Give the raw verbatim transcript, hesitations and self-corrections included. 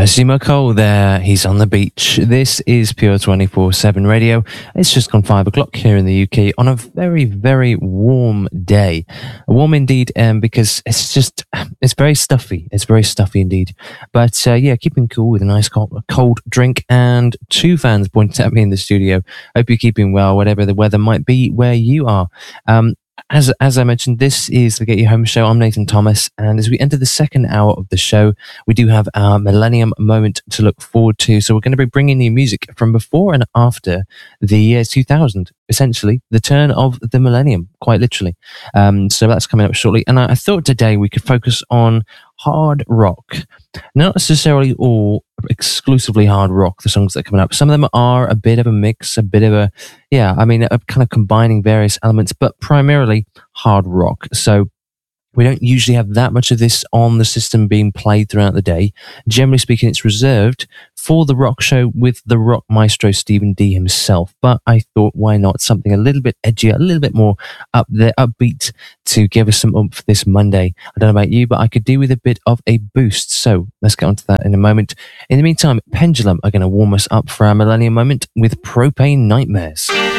Zemo Cole there, he's on the beach. This is Pure twenty-four seven Radio. It's just gone five o'clock here in the U K on a very, very warm day. Warm indeed, um, because it's just, it's very stuffy. It's very stuffy indeed. But uh, yeah, keeping cool with a nice cold, cold drink and two fans pointing at me in the studio. Hope you're keeping well, whatever the weather might be where you are. Um, As as I mentioned, this is the Get You Home show. I'm Nathan Thomas, and as we enter the second hour of the show, we do have our Millennium Moment to look forward to. So we're going to be bringing you music from before and after the year two thousand, essentially the turn of the millennium, quite literally. Um, so that's coming up shortly. And I, I thought today we could focus on hard rock. Not necessarily all exclusively hard rock, the songs that are coming up. Some of them are a bit of a mix, a bit of a, yeah, I mean, a kind of combining various elements, but primarily hard rock. So we don't usually have that much of this on the system being played throughout the day. Generally speaking, it's reserved for the rock show with the rock maestro Stephen D himself. But I thought, why not something a little bit edgier, a little bit more up there, upbeat to give us some oomph this Monday. I don't know about you, but I could do with a bit of a boost. So let's get onto that in a moment. In the meantime, Pendulum are going to warm us up for our Millennium Moment with Propane Nightmares.